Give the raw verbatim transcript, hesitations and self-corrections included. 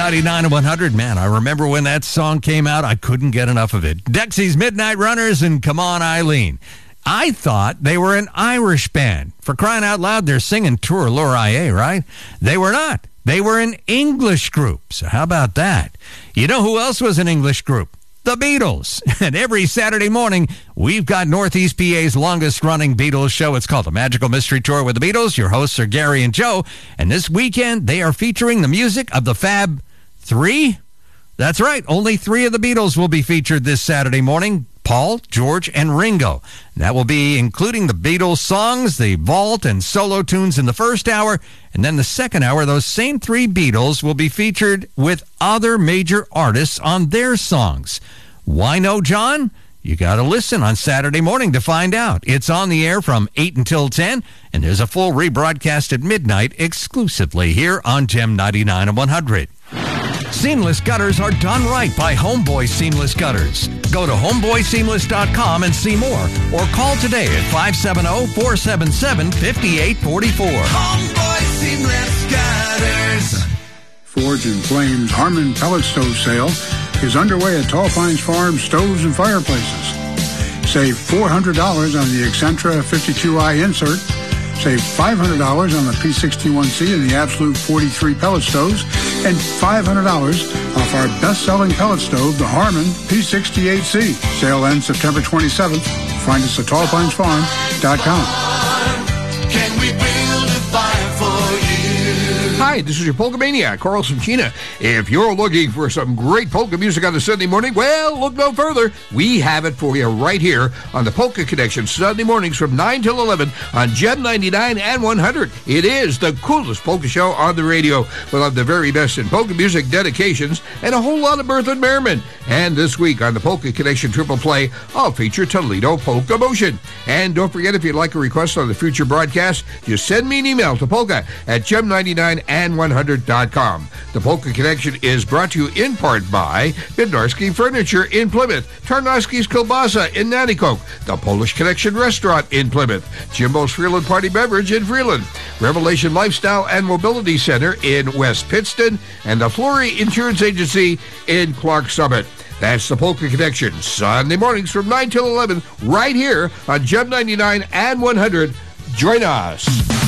ninety-nine and one hundred. Man, I remember when that song came out, I couldn't get enough of it. Dexy's Midnight Runners and Come On Eileen. I thought they were an Irish band. For crying out loud, they're singing Tour Laurier, right? They were not. They were an English group. So how about that? You know who else was an English group? The Beatles. And every Saturday morning, we've got Northeast P A's longest-running Beatles show. It's called The Magical Mystery Tour with the Beatles. Your hosts are Gary and Joe. And this weekend, they are featuring the music of the Fab Three. That's right. Only three of the Beatles will be featured this Saturday morning. Paul, George, and Ringo. And that will be including the Beatles songs, the vault, and solo tunes in the first hour. And then the second hour, those same three Beatles will be featured with other major artists on their songs. Why no, John? You got to listen on Saturday morning to find out. It's on the air from eight until ten, and there's a full rebroadcast at midnight exclusively here on Gem ninety-nine and one hundred. Seamless gutters are done right by Homeboy Seamless Gutters. Go to homeboy seamless dot com and see more, or call today at five seven zero, four seven seven, five eight four four. Homeboy Seamless Gutters. Forge and Flames Harmon Pellet Stove Sale is underway at Tall Pines Farm Stoves and Fireplaces. Save four hundred dollars on the Excentra fifty-two i insert. Save five hundred dollars on the P sixty-one C and the Absolute forty-three pellet stoves, and five hundred dollars off our best-selling pellet stove, the Harmon P sixty-eight C. Sale ends September twenty-seventh. Find us at tall pines farm dot com. Can we build a fire for you? Hi, this is your Polka Maniac, Carl Simchina. If you're looking for some great polka music on a Sunday morning, well, look no further. We have it for you right here on the Polka Connection, Sunday mornings from nine till eleven on Gem ninety-nine and one hundred. It is the coolest polka show on the radio. We'll have the very best in polka music dedications and a whole lot of birth and merriment. And this week on the Polka Connection Triple Play, I'll feature Toledo Polka Motion. And don't forget, if you'd like a request on the future broadcast, just send me an email to polka at gem ninety-nine and one hundred dot com. The Polka Connection is brought to you in part by Bednarski Furniture in Plymouth, Tarnowski's Kielbasa in Nanticoke, the Polish Connection Restaurant in Plymouth, Jimbo's Freeland Party Beverage in Freeland, Revelation Lifestyle and Mobility Center in West Pittston, and the Flory Insurance Agency in Clark Summit. That's the Polka Connection, Sunday mornings from nine till eleven, right here on Gem ninety-nine and one hundred. Join us.